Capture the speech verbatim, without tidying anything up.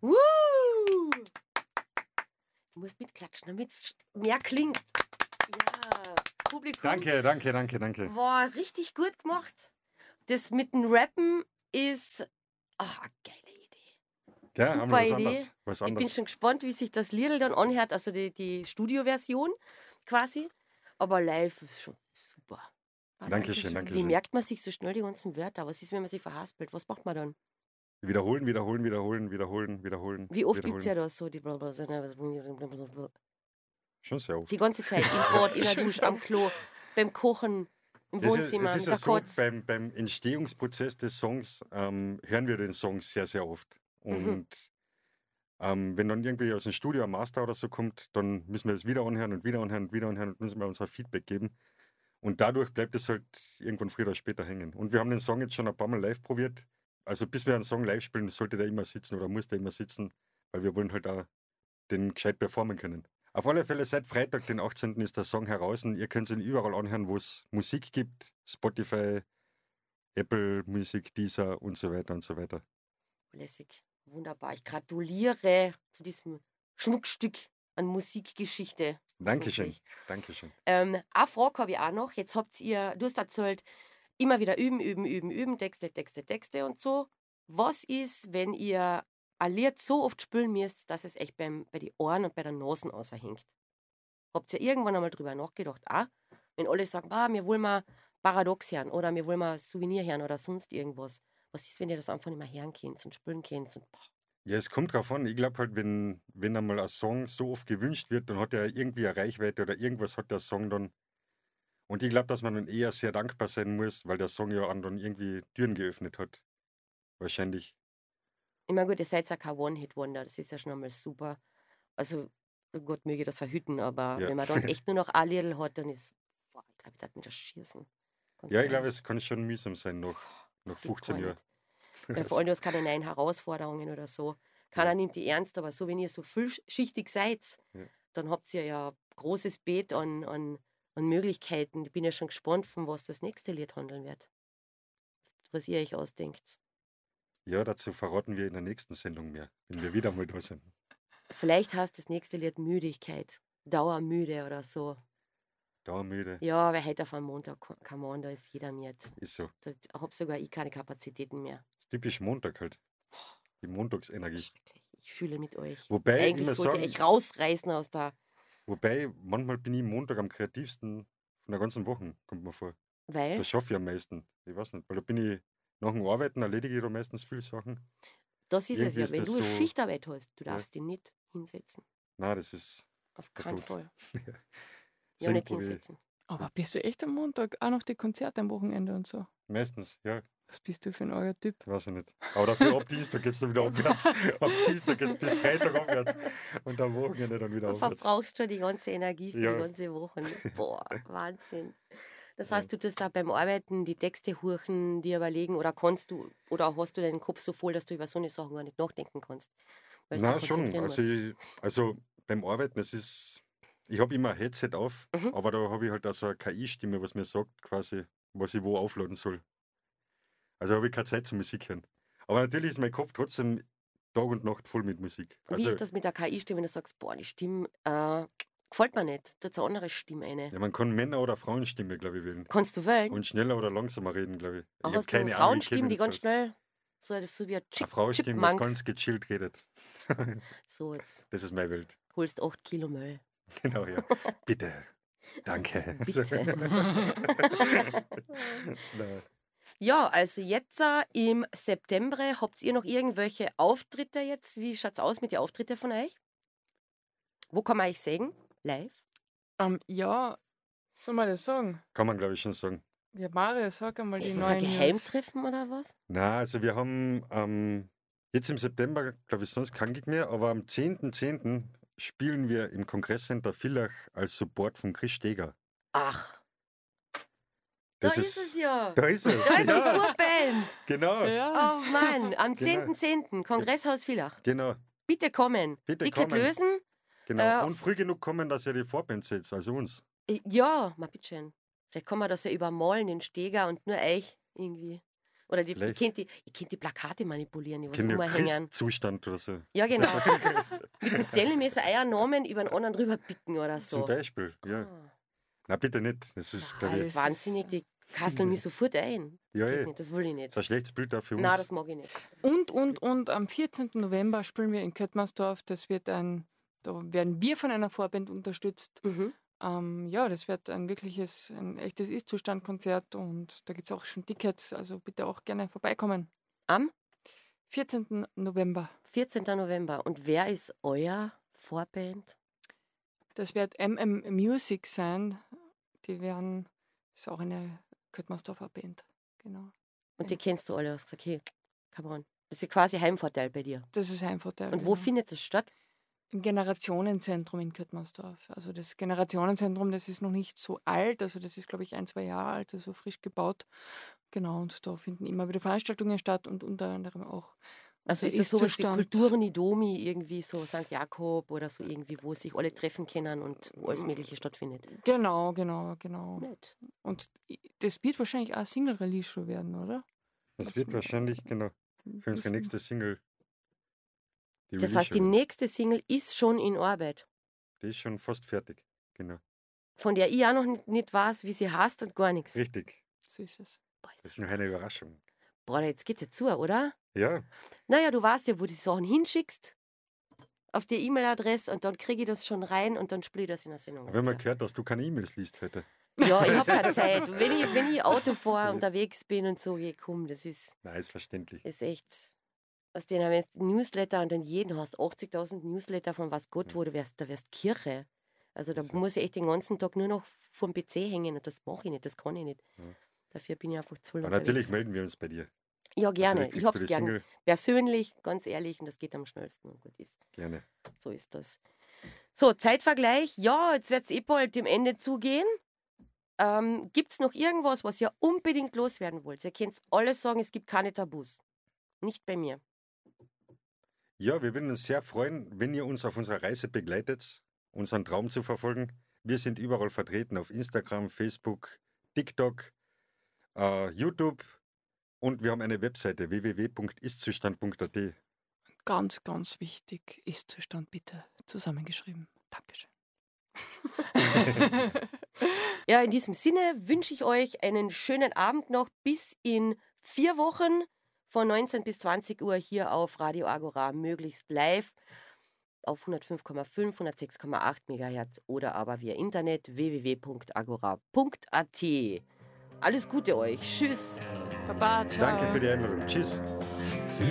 Woo! Du musst mitklatschen, damit es mehr klingt. Ja, Publikum. Danke, danke, danke, danke. Boah, richtig gut gemacht. Das mit dem Rappen ist ah, eine geile Idee. Ja, Super haben wir was Idee. anderes, was Ich bin anderes. schon gespannt, wie sich das Lied dann anhört, also die, die Studioversion quasi. Aber live ist schon super. Ah, Dankeschön, Dankeschön. Wie Dankeschön. merkt man sich so schnell die ganzen Wörter? Was ist, wenn man sich verhaspelt? Was macht man dann? Wiederholen, wiederholen, wiederholen, wiederholen, wiederholen. Wie oft gibt es wiederholen. ja da so die Schon sehr oft. die ganze Zeit im Bad, in der Dusche, am Klo, beim Kochen, im Es ist, Wohnzimmer, es ist mit ja der so, Kotz. beim, beim Entstehungsprozess des Songs ähm, hören wir den Song sehr, sehr oft. Und Mhm. ähm, wenn dann irgendwie aus dem Studio ein Master oder so kommt, dann müssen wir es wieder anhören und wieder anhören und wieder anhören und müssen wir unser Feedback geben. Und dadurch bleibt es halt irgendwann früher oder später hängen. Und wir haben den Song jetzt schon ein paar Mal live probiert. Also bis wir einen Song live spielen, sollte der immer sitzen oder muss der immer sitzen, weil wir wollen halt auch den gescheit performen können. Auf alle Fälle seit Freitag, den achtzehnten ist der Song heraus. Und ihr könnt ihn überall anhören, wo es Musik gibt. Spotify, Apple Musik, Deezer und so weiter und so weiter. Lässig. Wunderbar. Ich gratuliere zu diesem Schmuckstück an Musikgeschichte. Dankeschön, hoffentlich. Dankeschön. Ähm, eine Frage habe ich auch noch. Jetzt habt ihr, du hast erzählt, immer wieder üben, üben, üben, üben, Texte, Texte, Texte und so. Was ist, wenn ihr ein Lied so oft spielen müsst, dass es echt beim, bei den Ohren und bei der Nase außerhängt? Habt ihr irgendwann einmal drüber nachgedacht? Auch, wenn alle sagen, ah, wir wollen mal Paradox hören oder wir wollen mal Souvenir hören oder sonst irgendwas. Was ist, wenn ihr das einfach nicht mehr hören könnt und spielen könnt? Und, boah, Ja, es kommt drauf an. Ich glaube halt, wenn, wenn einmal ein Song so oft gewünscht wird, dann hat er irgendwie eine Reichweite oder irgendwas hat der Song dann. Und ich glaube, dass man dann eher sehr dankbar sein muss, weil der Song ja anderen irgendwie Türen geöffnet hat. Wahrscheinlich. ich meine, gut, ihr seid ja kein One-Hit-Wonder, das ist ja schon einmal super. Also, Gott möge das verhüten, aber Ja. wenn man dann echt nur noch ein Liedl hat, dann ist, boah, ich glaube, ich darf mir das schießen. Ganz Ja, ich glaube, ehrlich. es kann schon mühsam sein, noch, noch Das geht fünfzehn gar Jahren. nicht. Ja, vor allem, du hast keine neuen Herausforderungen oder so. Keiner Ja. nimmt die ernst, aber so, wenn ihr so vielschichtig seid, Ja. dann habt ihr ja ein großes Beet an, an, an Möglichkeiten. Ich bin ja schon gespannt, von was das nächste Lied handeln wird. Was ihr euch ausdenkt. Ja, dazu verraten wir in der nächsten Sendung mehr, wenn wir wieder mal da sind. Vielleicht heißt das nächste Lied Müdigkeit. Dauermüde oder so. Dauermüde, Ja, weil heute auf einem Montag kann man, da ist jeder mit. ist so. Da habe sogar ich keine Kapazitäten mehr. Ist typisch Montag halt. Die Montagsenergie. Schrecklich. Ich fühle mit euch. Wobei ich Eigentlich immer sollte sagen, ich euch rausreißen aus der. wobei manchmal bin ich Montag am kreativsten von der ganzen Woche, kommt mir vor. Weil Das schaffe ich am meisten. Ich weiß nicht, weil da bin ich nach dem Arbeiten, erledige ich da meistens viele Sachen. das ist es irgendwie ja, ist wenn das du eine so- Schichtarbeit hast, du Ja. darfst dich nicht hinsetzen. Nein, das ist. Auf keinen Tot. Fall. Ja, Deswegen nicht probier ich. hinsetzen. Aber bist du echt am Montag auch noch die Konzerte am Wochenende und so? Meistens, ja, Was bist du für ein euer Typ? weiß ich nicht. Aber dafür ab Dienstag geht es dann wieder aufwärts. Ab Dienstag geht es bis Freitag aufwärts. Und am Wochenende dann wieder Du aufwärts. verbrauchst schon die ganze Energie für Ja. die ganze Woche. Boah, Wahnsinn. Das Ja. heißt, du tust da beim Arbeiten die Texte huchen, dir überlegen oder kannst du, oder hast du deinen Kopf so voll, dass du über so eine Sachen gar nicht nachdenken kannst? Weil du Na dich schon, konzentrieren also, musst. ich, also beim Arbeiten, es ist, ich habe immer ein Headset auf, Mhm. aber da habe ich halt auch so eine K I-Stimme, was mir sagt quasi, was ich wo aufladen soll. Also habe ich keine Zeit zum Musik hören. Aber natürlich ist mein Kopf trotzdem Tag und Nacht voll mit Musik. Wie Also, ist das mit der K I-Stimme, wenn du sagst, boah, die Stimme äh, gefällt mir nicht, tut eine andere Stimme eine. ja, man kann Männer- oder Frauenstimme, glaube ich, wählen. Kannst du wählen? Und schneller oder langsamer reden, glaube ich. Auch Ich habe hast du keine Ahnung. ich Frauenstimmen, kenn die mich ganz nicht schnell, so, so wie ein aus. Eine Frauenstimme, was Chipmunk. ganz gechillt redet. So, jetzt Das ist meine Welt. holst acht Kilo Müll. Genau, ja. Bitte. Danke. Bitte. Nein. Ja, also jetzt äh, im September habt ihr noch irgendwelche Auftritte jetzt? Wie schaut's aus mit den Auftritten von euch? Wo kann man euch sehen? Live? Ähm, ja, soll man das sagen? Kann man, glaube ich, schon sagen. Ja, Mario, sag einmal die Ist das ein neuen News. Geheimtreffen oder was? Na, also wir haben ähm, jetzt im September, glaube ich, sonst kein Gig mehr, aber am zehnten zehnten spielen wir im Kongresscenter Villach als Support von Chris Steger. Ach, Das da ist es ja. Da ist es. Da ist die ja, Vorband. genau, Ja, Oh Mann, am Genau. zehnten zehnten Kongresshaus Villach. genau, Bitte kommen. Bitte Ticket kommen. lösen. genau. Äh, Und früh genug kommen, dass ihr die Vorband seht, also uns. Äh, Ja, mal bitteschön. Vielleicht kann man das ja übermalen, den Steger und nur euch irgendwie. Oder die, ich Vielleicht. könnte die, ich könnt die Plakate manipulieren, die was Kinder umhängen. Zustand oder so. Ja, genau. Mit dem Stanley müssen euer Namen über einen anderen drüber picken oder so. Zum Beispiel, ja. Ah. Na bitte nicht. Das ist, Nein, glaube das ich, ist wahnsinnig, die kasteln mich sofort ein. Das Ja, geht eh. nicht, das will ich nicht. das ist ein schlechtes Bild auch für uns. Nein, das mag ich nicht. Das, Und, das und, und am vierzehnten November spielen wir in Köttmarsdorf. Das wird ein, da werden wir von einer Vorband unterstützt. Mhm. Ähm, ja, das wird ein wirkliches, ein echtes Ist-Zustand-Konzert und da gibt es auch schon Tickets, also bitte auch gerne vorbeikommen. Am vierzehnten November. vierzehnten November. Und wer ist euer Vorband? Das wird M M Music sein. Die werden, das ist auch eine Köttmarsdorfer Band. Genau. Und die kennst du alle, hast gesagt, hey, come on. Das ist ja quasi Heimvorteil bei dir. Das ist ein Vorteil. Und wo genau. findet das statt? Im Generationenzentrum in Köttmarsdorf. Also das Generationenzentrum, das ist noch nicht so alt, also das ist, glaube ich, ein, zwei Jahre alt, also frisch gebaut. Genau, und da finden immer wieder Veranstaltungen statt und unter anderem auch Also unser ist das sowas wie Ist-Zustand. Kulturnidomi, irgendwie so Sankt Jakob oder so irgendwie, wo sich alle treffen können und wo alles Mögliche stattfindet? Genau, genau, genau. Nett. Und i- das wird wahrscheinlich auch ein Single-Release schon werden, oder? Das wird wahrscheinlich, genau, für unsere Wissen- nächste Single. Die Das heißt, die Release-Show, nächste Single ist schon in Arbeit, die ist schon fast fertig. Genau. von der ich auch noch nicht- nicht weiß, wie sie heißt und gar nichts. Richtig. So ist es. Boah, ist Das das ist noch eine Überraschung. Boah, jetzt geht's ja zu, oder? Ja, Naja, du weißt ja, wo du die Sachen hinschickst, auf die E-Mail-Adresse und dann kriege ich das schon rein und dann spiele ich das in der Sendung. aber wenn man Ja. gehört, dass du keine E-Mails liest heute. Ja, ich habe keine Zeit. Wenn ich, wenn ich Auto fahre, unterwegs bin und so, je, komm, das ist, Nein, ist verständlich. ist echt. Was den wenn du Newsletter und dann jeden hast, achtzigtausend Newsletter von was Gott, wo du wärst, da wärst Kirche. Also da Also. muss ich echt den ganzen Tag nur noch vom P C hängen und das mache ich nicht, das kann ich nicht. Ja. Dafür bin ich einfach zu viel Aber natürlich unterwegs. melden wir uns bei dir. Ja, gerne. Natürlich Ich kriegst hab's du die gern. Single. Persönlich, ganz ehrlich, und das geht am schnellsten. Und gut ist. Gerne. So ist das. So, Zeitvergleich. Ja, jetzt wird es eh bald dem Ende zugehen. Ähm, gibt es noch irgendwas, was ihr unbedingt loswerden wollt? Ihr könnt alles sagen, es gibt keine Tabus. Nicht bei mir. Ja, wir würden uns sehr freuen, wenn ihr uns auf unserer Reise begleitet, unseren Traum zu verfolgen. Wir sind überall vertreten auf Instagram, Facebook, TikTok, äh, YouTube und wir haben eine Webseite w w w punkt istzustand punkt a t. Ganz, ganz wichtig, Ist-Zustand bitte zusammengeschrieben. Dankeschön. Ja, in diesem Sinne wünsche ich euch einen schönen Abend noch bis in vier Wochen von neunzehn bis zwanzig Uhr hier auf Radio Agora, möglichst live auf hundertfünf Komma fünf, hundertsechs Komma acht Megahertz oder aber via Internet w w w punkt agora punkt a t. Alles Gute euch. Tschüss. Baba, ciao. Danke für die Einladung. Tschüss.